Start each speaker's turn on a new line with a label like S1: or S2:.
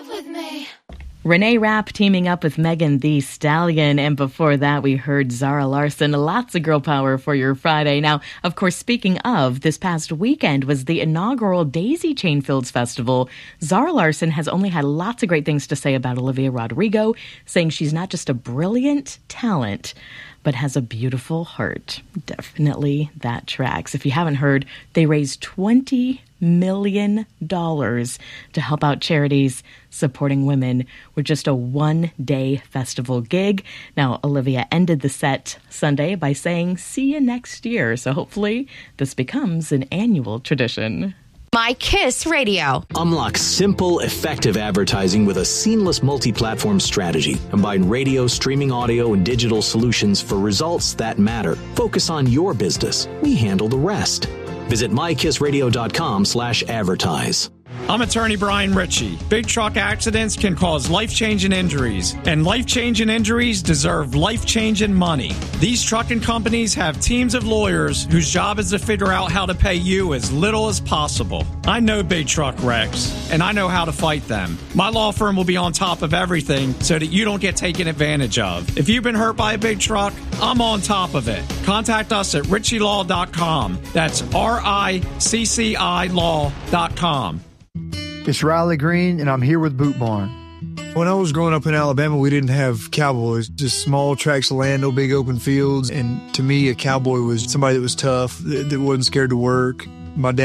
S1: with me.
S2: Renee Rapp teaming up with Megan Thee Stallion. And before that, we heard Zara Larsson. Lots of girl power for your Friday. Now, of course, speaking of, this past weekend was the inaugural Daisy Chain Fields Festival. Zara Larsson has only had lots of great things to say about Olivia Rodrigo, saying she's not just a brilliant talent, but has a beautiful heart. Definitely that tracks. If you haven't heard, they raised $20 million to help out charities supporting women with just a one-day festival gig. Now, Olivia ended the set Sunday by saying, "See you next year." So hopefully this becomes an annual tradition.
S3: My Kiss Radio.
S4: Unlock simple, effective advertising with a seamless multi-platform strategy. Combine radio, streaming audio, and digital solutions for results that matter. Focus on your business. We handle the rest. Visit mykissradio.com/advertise.
S5: I'm attorney Brian Ritchie. Big truck accidents can cause life-changing injuries, and life-changing injuries deserve life-changing money. These trucking companies have teams of lawyers whose job is to figure out how to pay you as little as possible. I know big truck wrecks, and I know how to fight them. My law firm will be on top of everything so that you don't get taken advantage of. If you've been hurt by a big truck, I'm on top of it. Contact us at ritchielaw.com. That's RICCI law.com.
S6: It's Riley Green, and I'm here with Boot Barn. When I was growing up in Alabama, we didn't have cowboys, just small tracts of land, no big open fields. And to me, a cowboy was somebody that was tough, that wasn't scared to work. My dad